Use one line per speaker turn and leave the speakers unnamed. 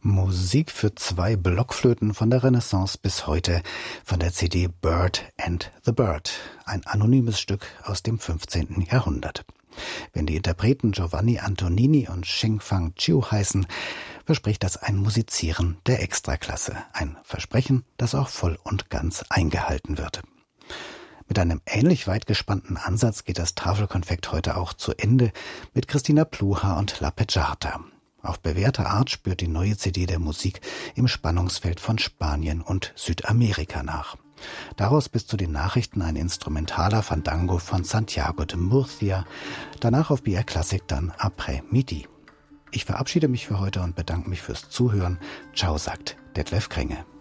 Musik für 2 Blockflöten von der Renaissance bis heute von der CD Bird and the Bird, ein anonymes Stück aus dem 15. Jahrhundert. Wenn die Interpreten Giovanni Antonini und Sheng-Fang Chiu heißen, verspricht das ein Musizieren der Extraklasse. Ein Versprechen, das auch voll und ganz eingehalten wird. Mit einem ähnlich weit gespannten Ansatz geht das Tafelkonfekt heute auch zu Ende mit Cristina Pluhar und La Pecciata. Auf bewährte Art spürt die neue CD der Musik im Spannungsfeld von Spanien und Südamerika nach. Daraus bis zu den Nachrichten ein instrumentaler Fandango von Santiago de Murcia, danach auf BR Classic dann Après Midi. Ich verabschiede mich für heute und bedanke mich fürs Zuhören. Ciao, sagt Detlef Krenge.